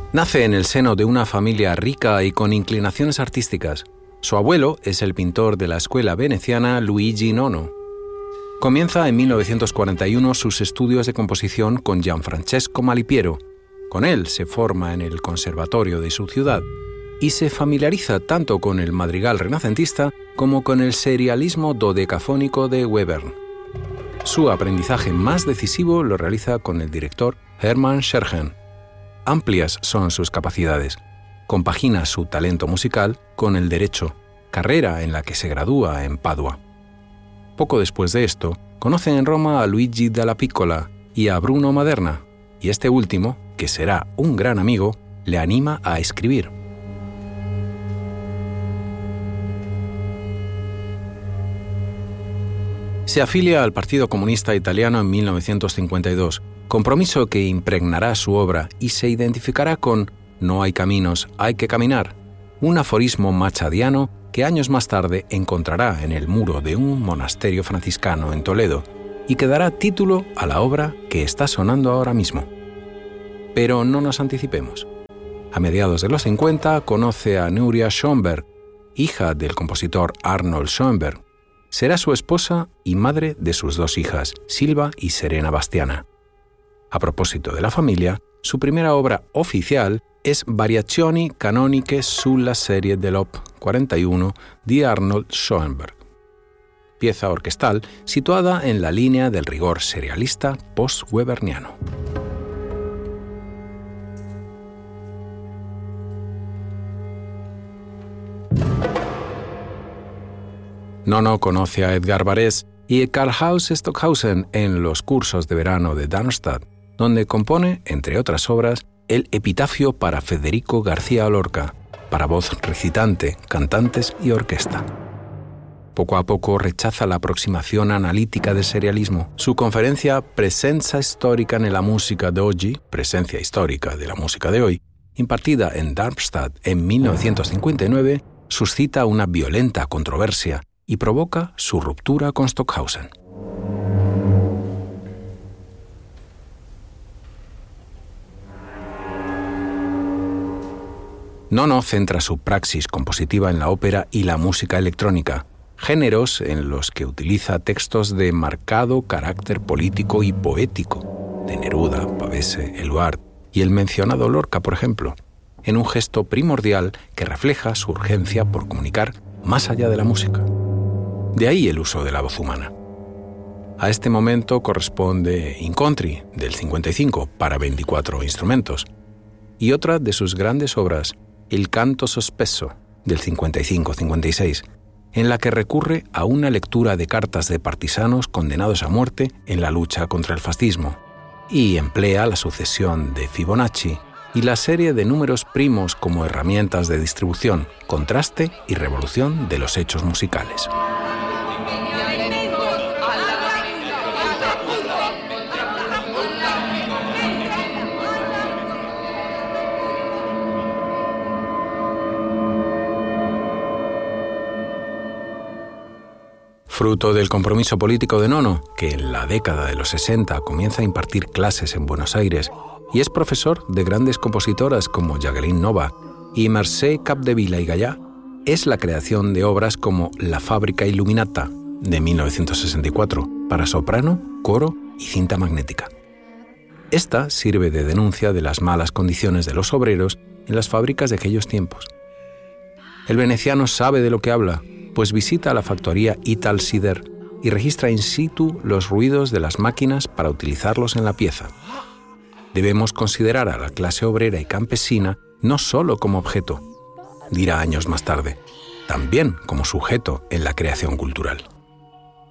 Nace en el seno de una familia rica y con inclinaciones artísticas. Su abuelo es el pintor de la escuela veneciana Luigi Nono. Comienza en 1941 sus estudios de composición con Gianfrancesco Malipiero. Con él se forma en el conservatorio de su ciudad y se familiariza tanto con el madrigal renacentista como con el serialismo dodecafónico de Webern. Su aprendizaje más decisivo lo realiza con el director Hermann Scherchen. Amplias son sus capacidades. Compagina su talento musical con el derecho, carrera en la que se gradúa en Padua. Poco después de esto, conoce en Roma a Luigi Dalla Piccola y a Bruno Maderna, y este último, que será un gran amigo, le anima a escribir. Se afilia al Partido Comunista Italiano en 1952, compromiso que impregnará su obra y se identificará con «No hay caminos, hay que caminar», un aforismo machadiano que años más tarde encontrará en el muro de un monasterio franciscano en Toledo y que dará título a la obra que está sonando ahora mismo. Pero no nos anticipemos. A mediados de los 50 conoce a Nuria Schoenberg, hija del compositor Arnold Schoenberg. Será su esposa y madre de sus dos hijas, Silva y Serena Bastiana. A propósito de la familia, su primera obra oficial es Variazioni canoniche sulla serie dell'Op. 41 de Arnold Schoenberg, pieza orquestal situada en la línea del rigor serialista post-weberniano. Nono conoce a Edgar Varèse y a Karlheinz Stockhausen en los cursos de verano de Darmstadt, donde compone, entre otras obras, el epitafio para Federico García Lorca, para voz recitante, cantantes y orquesta. Poco a poco rechaza la aproximación analítica del serialismo. Su conferencia Presenza storica nella musica d'oggi, presencia histórica de la música de hoy, impartida en Darmstadt en 1959, suscita una violenta controversia y provoca su ruptura con Stockhausen. Nono centra su praxis compositiva en la ópera y la música electrónica, géneros en los que utiliza textos de marcado carácter político y poético, de Neruda, Pavese, Eluard y el mencionado Lorca, por ejemplo, en un gesto primordial que refleja su urgencia por comunicar más allá de la música. De ahí el uso de la voz humana. A este momento corresponde Incontri, del 55, para 24 instrumentos, y otra de sus grandes obras, El canto sospeso, del 55-56, en la que recurre a una lectura de cartas de partisanos condenados a muerte en la lucha contra el fascismo, y emplea la sucesión de Fibonacci y la serie de números primos como herramientas de distribución, contraste y revolución de los hechos musicales. Fruto del compromiso político de Nono, que en la década de los 60 comienza a impartir clases en Buenos Aires y es profesor de grandes compositoras como Jacqueline Novak y Mercé Capdevila y Gallá, es la creación de obras como La fábrica Illuminata, de 1964, para soprano, coro y cinta magnética. Esta sirve de denuncia de las malas condiciones de los obreros en las fábricas de aquellos tiempos. El veneciano sabe de lo que habla, pues visita la factoría Italsider y registra in situ los ruidos de las máquinas para utilizarlos en la pieza. Debemos considerar a la clase obrera y campesina no solo como objeto, dirá años más tarde, también como sujeto en la creación cultural.